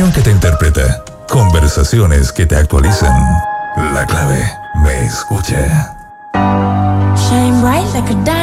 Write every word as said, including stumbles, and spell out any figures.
opinión que te interpreta. Conversaciones que te actualizan. La clave, me escucha. Shine bright like a diamond.